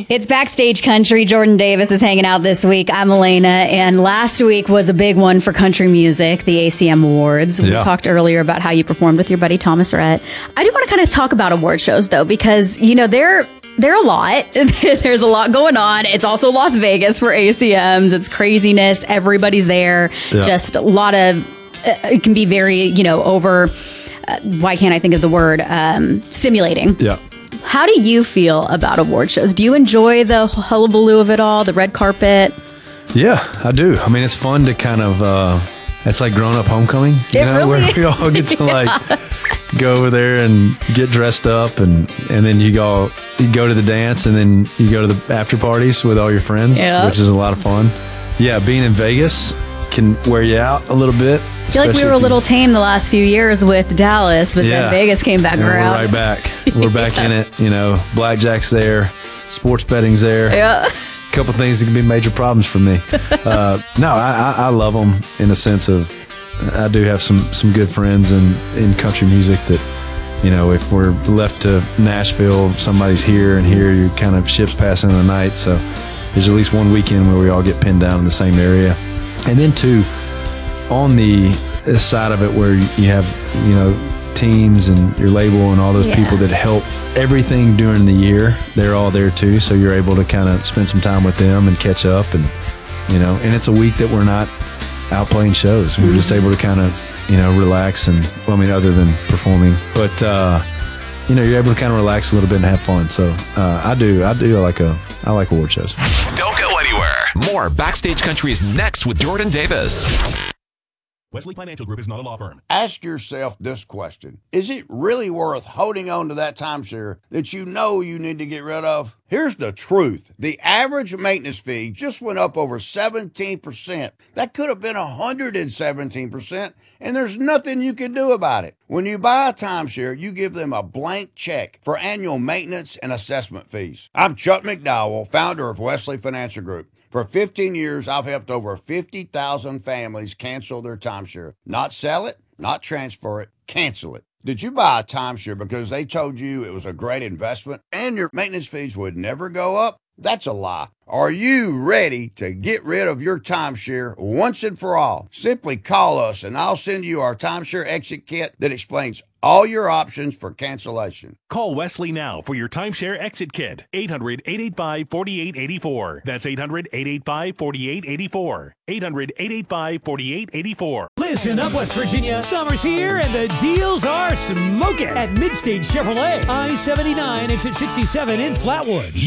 It's Backstage Country. Jordan Davis is hanging out this week. I'm Elena, and last week was a big one for country music, the ACM Awards. We talked earlier about how you performed with your buddy Thomas Rhett. I do want to kind of talk about award shows, though, because, you know, they're a lot. There's a lot going on. It's also Las Vegas for ACMs. It's craziness. Everybody's there. Yeah. Just a lot of, it can be very, you know, over, why can't I think of the word, stimulating. Yeah. How do you feel about award shows? Do you enjoy the hullabaloo of it all, the red carpet? Yeah, I do. I mean, it's fun to kind of, it's like grown-up homecoming, you know, really where we all get to like go over there and get dressed up, and then you go to the dance, and then you go to the after parties with all your friends, which is a lot of fun. Yeah, being in Vegas can wear you out a little bit. I feel like we were a little tame the last few years with Dallas, but then Vegas came back around. We're right back. We're back in it. You know, blackjack's there, sports betting's there. Yeah. A couple things that can be major problems for me. No, I love them in a sense of, I do have some good friends in country music that, you know, if we're left to Nashville, somebody's here, and here you kind of ships passing in the night. So there's at least one weekend where we all get pinned down in the same area. And then too, on the side of it where you have, you know, teams and your label and all those people that help everything during the year, they're all there too. So you're able to kind of spend some time with them and catch up, and, you know, and it's a week that we're not out playing shows. We're just able to kind of, you know, relax and, well, I mean, other than performing, but, you know, you're able to kind of relax a little bit and have fun. So I like award shows. Don't go anywhere. More Backstage Country is next with Jordan Davis. Wesley Financial Group is not a law firm. Ask yourself this question. Is it really worth holding on to that timeshare that you know you need to get rid of? Here's the truth. The average maintenance fee just went up over 17%. That could have been 117%, and there's nothing you can do about it. When you buy a timeshare, you give them a blank check for annual maintenance and assessment fees. I'm Chuck McDowell, founder of Wesley Financial Group. For 15 years, I've helped over 50,000 families cancel their timeshare. Not sell it, not transfer it, cancel it. Did you buy a timeshare because they told you it was a great investment and your maintenance fees would never go up? That's a lie. Are you ready to get rid of your timeshare once and for all? Simply call us and I'll send you our timeshare exit kit that explains all your options for cancellation. Call Wesley now for your timeshare exit kit. 800-885-4884. That's 800-885-4884. 800-885-4884. Listen up, West Virginia. Summer's here and the deals are smoking at Midstage Chevrolet. I-79 exit 67 in Flatwoods.